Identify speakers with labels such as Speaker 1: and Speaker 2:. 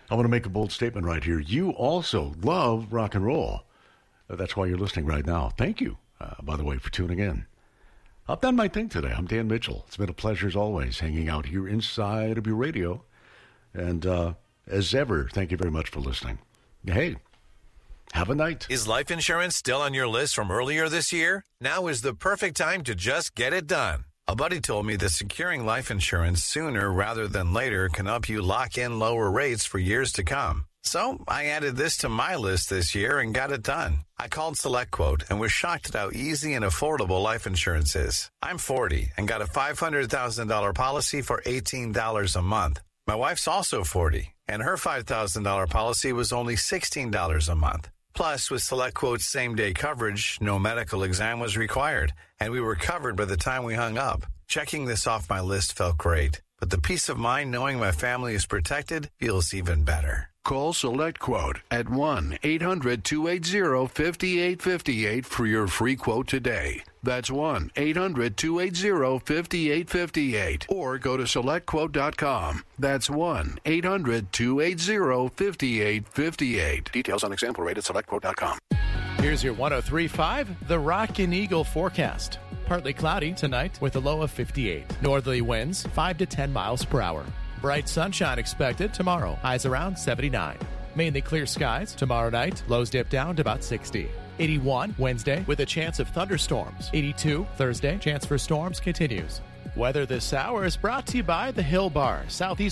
Speaker 1: I want to make a bold statement right here. You also love rock and roll. That's why you're listening right now. Thank you, by the way, for tuning in. I've done my thing today. I'm Dan Mitchell. It's been a pleasure, as always, hanging out here inside of your radio. And as ever, thank you very much for listening. Hey, have a night.
Speaker 2: Is life insurance still on your list from earlier this year? Now is the perfect time to just get it done. A buddy told me that securing life insurance sooner rather than later can help you lock in lower rates for years to come. So I added this to my list this year and got it done. I called SelectQuote and was shocked at how easy and affordable life insurance is. I'm 40 and got a $500,000 policy for $18 a month. My wife's also 40, and her $5,000 policy was only $16 a month. Plus, with SelectQuote's same-day coverage, no medical exam was required, and we were covered by the time we hung up. Checking this off my list felt great, but the peace of mind knowing my family is protected feels even better.
Speaker 3: Call SelectQuote at 1-800-280-5858 for your free quote today. That's 1-800-280-5858. Or go to SelectQuote.com. That's 1-800-280-5858. Details on example rate at SelectQuote.com.
Speaker 4: Here's your 103.5, the Rock and Eagle forecast. Partly cloudy tonight with a low of 58. Northerly winds 5 to 10 miles per hour. Bright sunshine expected tomorrow. Highs around 79. Mainly clear skies tomorrow night. Lows dip down to about 60. 81 Wednesday with a chance of thunderstorms. 82 Thursday. Chance for storms continues. Weather this hour is brought to you by the Hill Bar, Southeast